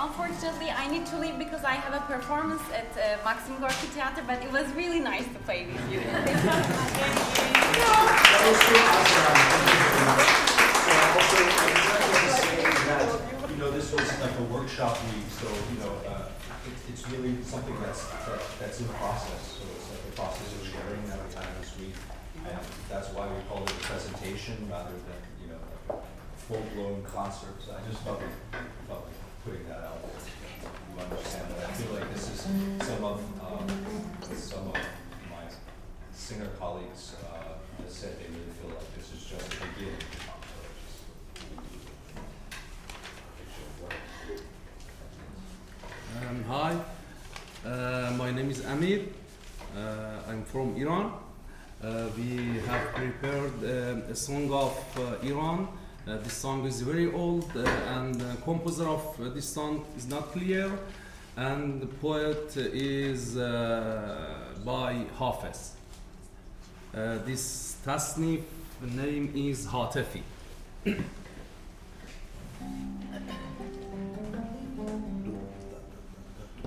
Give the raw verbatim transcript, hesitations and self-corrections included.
unfortunately, I need to leave because I have a performance at uh, Maxim Gorki Theater, but it was really nice to play with you. That was so awesome. So also, I just wanted to say that, you know, this was like a workshop week, so, you know, uh, it, it's really something that's that, that's in process. So it's like a process of sharing that we had this week, and that's why we call it a presentation rather than, you know, like a full-blown concert. So I just felt like, felt like putting that out there. You understand that? I feel like this is some of um, some of my singer colleagues uh, have said they really feel like this is just the beginning. Um, hi, uh, my name is Amir. Uh, I'm from Iran. Uh, we have prepared um, a song of uh, Iran. Uh, this song is very old, uh, and the composer of uh, this song is not clear, and the poet is uh, by Hafez. Uh, this tasnif name is Hatefi.